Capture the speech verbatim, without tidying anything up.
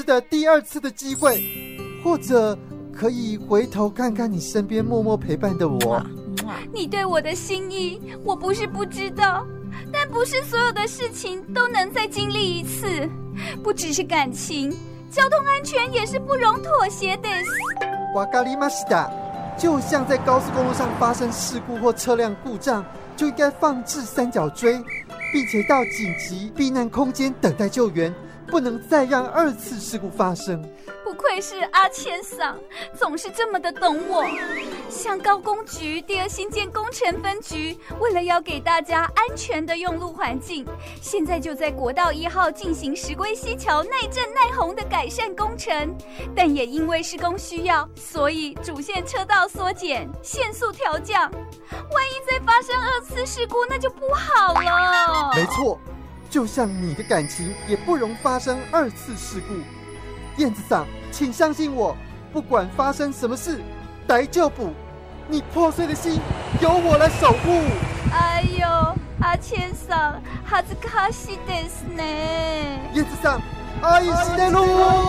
失的第二次的机会，或者可以回头看看你身边默默陪伴的我。 你对我的心意，我不是不知道，但不是所有的事情都能再经历一次，不只是感情，交通安全也是不容妥协的。 わかりました。就像在高速公路上发生事故或车辆故障，就应该放置三角锥，并且到紧急避难空间等待救援，不能再让二次事故发生。 不愧是阿千桑，总是这么的懂我。像高工局第二新建工程分局，为了要给大家安全的用路环境，现在就在国道一号进行石龟溪桥耐震耐洪的改善工程，但也因为施工需要，所以主线车道缩减，限速调降。万一再发生二次事故，那就不好了。 没错，就像你的感情也不容发生二次事故。燕子桑，请相信我，不管发生什么事，大丈夫，你破碎的心由我来守护。 哎呦，阿千桑，恥ずかしいですね。 燕子桑，愛してる。